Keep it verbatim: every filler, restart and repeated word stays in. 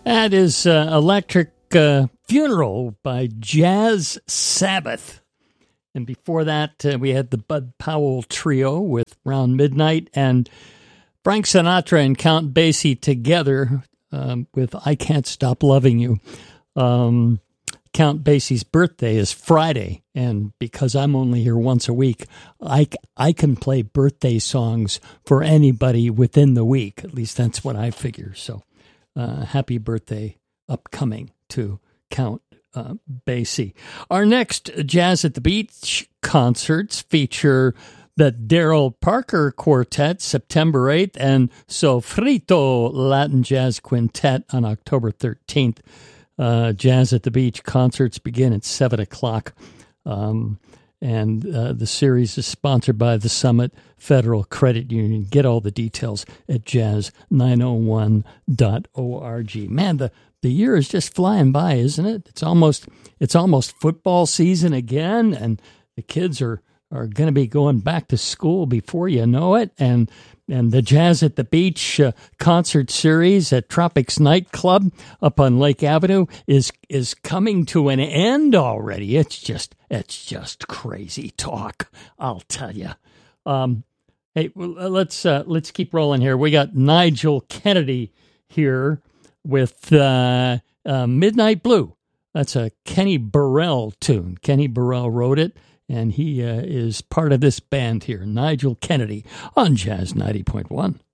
That is uh, Electric uh, Funeral by Jazz Sabbath. And before that, uh, we had the Bud Powell Trio with Round Midnight and Frank Sinatra and Count Basie together um, with I Can't Stop Loving You. Um, Count Basie's birthday is Friday, and because I'm only here once a week, I, I can play birthday songs for anybody within the week. At least that's what I figure. So uh, happy birthday upcoming to Count uh, Basie. Our next Jazz at the Beach concerts feature the Daryl Parker Quartet, September eighth, and Sofrito Latin Jazz Quintet on October thirteenth. Uh, Jazz at the Beach concerts begin at seven o'clock. Um, and uh, the series is sponsored by the Summit Federal Credit Union. Get all the details at jazz nine oh one dot org. Man, the, the year is just flying by, isn't it? It's almost it's almost football season again, and the kids are, are going to be going back to school before you know it. And And the Jazz at the Beach uh, concert series at Tropics Nightclub up on Lake Avenue is is coming to an end already. It's just it's just crazy talk, I'll tell you. Um, hey, well, let's uh, let's keep rolling here. We got Nigel Kennedy here with uh, uh, Midnight Blue. That's a Kenny Burrell tune. Kenny Burrell wrote it. And he uh, is part of this band here, Nigel Kennedy, on Jazz ninety point one.